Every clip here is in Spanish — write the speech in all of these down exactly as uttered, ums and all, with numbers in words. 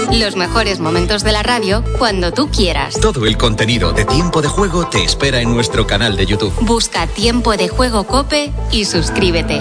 Los mejores momentos de la radio cuando tú quieras. Todo el contenido de Tiempo de Juego te espera en nuestro canal de YouTube. Busca Tiempo de Juego COPE y suscríbete.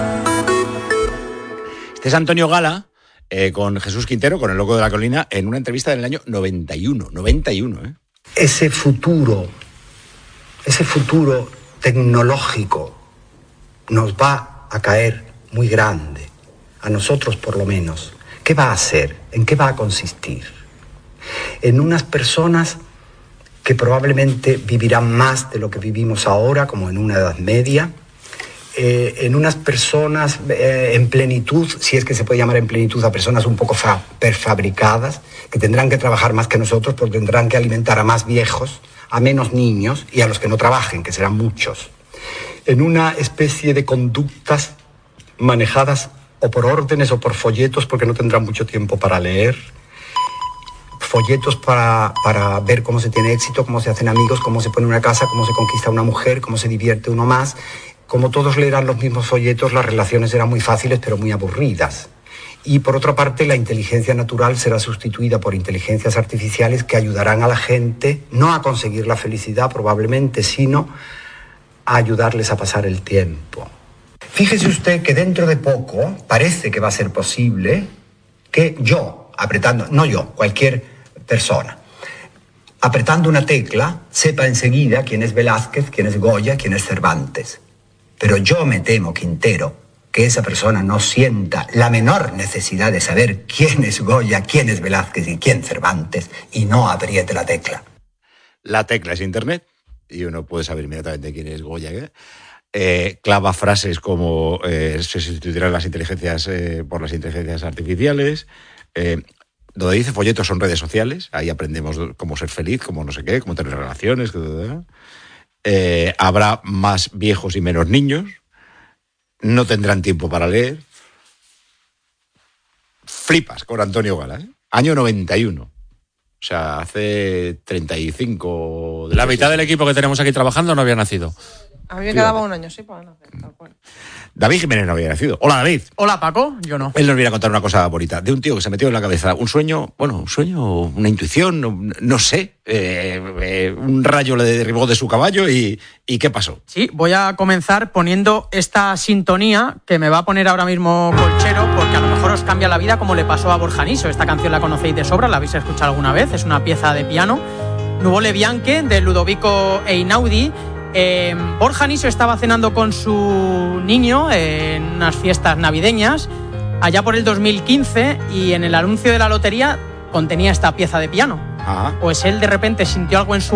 Este es Antonio Gala eh, con Jesús Quintero, con el Loco de la Colina, en una entrevista del año noventa y uno. noventa y uno, ¿eh? Ese futuro, ese futuro tecnológico nos va a caer muy grande, a nosotros por lo menos. ¿Qué va a hacer? ¿En qué va a consistir? En unas personas que probablemente vivirán más de lo que vivimos ahora, como en una Edad Media, eh, en unas personas eh, en plenitud, si es que se puede llamar en plenitud a personas un poco fa- prefabricadas, que tendrán que trabajar más que nosotros porque tendrán que alimentar a más viejos, a menos niños y a los que no trabajen, que serán muchos. En una especie de conductas manejadas o por órdenes o por folletos, porque no tendrán mucho tiempo para leer, folletos para, para ver cómo se tiene éxito, cómo se hacen amigos, cómo se pone una casa, cómo se conquista una mujer, cómo se divierte uno más. Como todos leerán los mismos folletos, las relaciones serán muy fáciles pero muy aburridas. Y por otra parte, la inteligencia natural será sustituida por inteligencias artificiales que ayudarán a la gente no a conseguir la felicidad probablemente, sino a ayudarles a pasar el tiempo. Fíjese usted que dentro de poco parece que va a ser posible que yo, apretando, no yo, cualquier persona, apretando una tecla, sepa enseguida quién es Velázquez, quién es Goya, quién es Cervantes. Pero yo me temo, Quintero, que esa persona no sienta la menor necesidad de saber quién es Goya, quién es Velázquez y quién Cervantes, y no apriete la tecla. La tecla es Internet y uno puede saber inmediatamente quién es Goya, ¿eh? Eh, clava frases como eh, se sustituirán las inteligencias eh, por las inteligencias artificiales. Eh, donde dice folletos son redes sociales. Ahí aprendemos cómo ser feliz, cómo no sé qué, cómo tener relaciones. Eh, habrá más viejos y menos niños. No tendrán tiempo para leer. Flipas con Antonio Gala, ¿eh? Año noventa y uno. O sea, hace treinta y cinco... La mitad del equipo que tenemos aquí trabajando no había nacido. A mí me quedaba un año, sí, para nacer, tal cual. David Jiménez no había nacido. Hola, David. Hola, Paco. Yo no. Él nos viene a contar una cosa bonita. De un tío que se metió en la cabeza un sueño, bueno, un sueño, una intuición, no, no sé. Eh, eh, un rayo le derribó de su caballo y, y ¿qué pasó? Sí, voy a comenzar poniendo esta sintonía que me va a poner ahora mismo Colchero, porque a lo mejor os cambia la vida como le pasó a Borja Niso. Esta canción la conocéis de sobra, la habéis escuchado alguna vez. Es una pieza de piano. Nuvole Bianche, de Ludovico Einaudi. Eh, Borja Niso estaba cenando con su niño en unas fiestas navideñas allá por el dos mil quince y en el anuncio de la lotería contenía esta pieza de piano. Ajá. Pues él de repente sintió algo en su